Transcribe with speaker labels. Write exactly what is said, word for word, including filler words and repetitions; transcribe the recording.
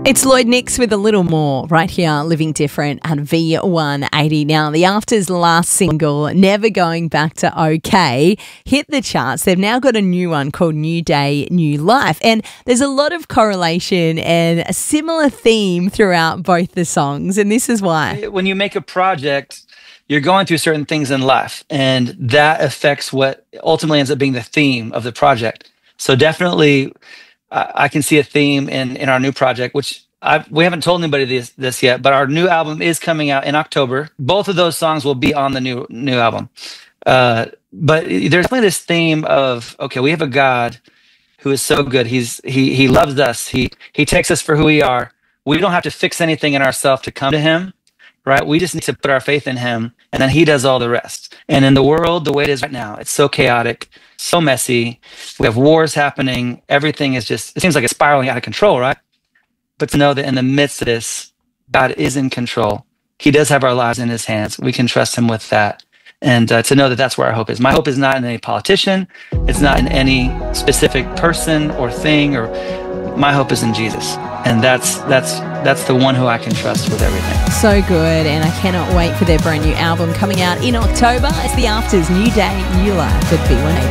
Speaker 1: It's Lloyd Nix with a little more right here, Living Different at V one eighty. Now, the Afters' last single, Never Going Back to OK, hit the charts. They've now got a new one called New Day, New Life. And there's a lot of correlation and a similar theme throughout both the songs. And this is why.
Speaker 2: When you make a project, you're going through certain things in life, and that affects what ultimately ends up being the theme of the project. So definitely, uh, I can see a theme in, in our new project, which I've, we haven't told anybody this, this yet, but our new album is coming out in October. Both of those songs will be on the new new album. Uh, but there's definitely this theme of, okay, we have a God who is so good. He's he he loves us. He he takes us for who we are. We don't have to fix anything in ourselves to come to him, right? We just need to put our faith in him, and then he does all the rest. And in the world, the way it is right now, it's so chaotic, so messy. We have wars happening. Everything is just, it seems like it's spiraling out of control, right? But to know that in the midst of this, God is in control. He does have our lives in his hands. We can trust him with that. And uh, to know that that's where our hope is. My hope is not in any politician. It's not in any specific person or thing. Or my hope is in Jesus. And that's that's that's the one who I can trust with everything.
Speaker 1: So good. And I cannot wait for their brand new album coming out in October. It's the Afters' New Day, New Life at V one eighty.